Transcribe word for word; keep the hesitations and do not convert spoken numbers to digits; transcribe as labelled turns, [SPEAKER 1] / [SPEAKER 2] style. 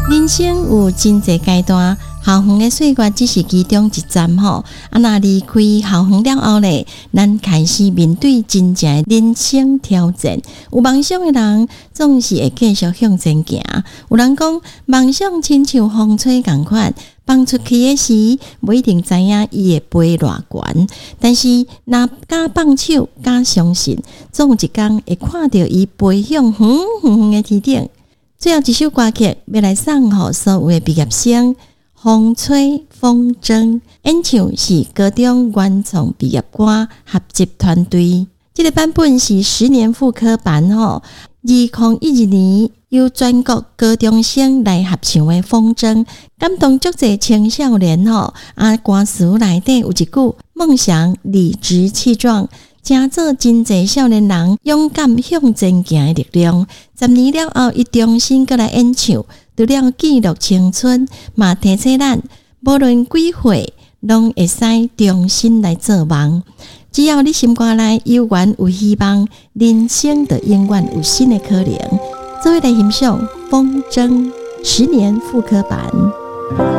[SPEAKER 1] 人生有真侪阶段，校园的岁月只是其中一站吼。啊，若离开校园了后咧，咱开始面对真正的人生挑战。有梦想的人总是会继续向前行。有人讲，梦想亲像风吹共款，放出去的时，不一定知影伊会飞偌悬，但是若敢放手，敢相信，总有一天会看到伊飞向远远的天顶。最后一首歌曲要来送给所有的毕业生，《风吹风筝》演唱是高中原创毕业歌合集团队，这个版本是十年复刻版吼。二零一二年由全国高中生来合唱的《风筝》，感动足侪青少年吼。啊，歌词内底有一句梦想理直气壮。成做真侪少年人勇敢向前行的力量。十年了后，伊重新过来演唱，除了记录青春，嘛提醒咱，无论几岁，拢会使重新来做梦。只要你心肝内有缘有希望，人生就永远有新的可能。做伙来欣赏《风筝》十年复刻版。